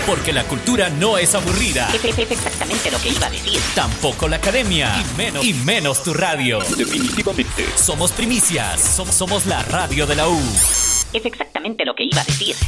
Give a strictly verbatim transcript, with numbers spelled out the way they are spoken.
Porque la cultura no es aburrida. Es, es exactamente lo que iba a decir. Tampoco la academia. Y menos, y menos tu radio. Definitivamente. Somos primicias. Somos, somos la radio de la U. Es exactamente lo que iba a decir.